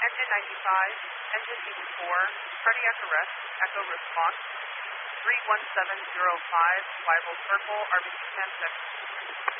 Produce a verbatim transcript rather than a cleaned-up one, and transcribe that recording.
Engine ninety-five, engine eighty-four, cardiac arrest, echo response, three one seven zero five, Bible Purple, R B C ten six.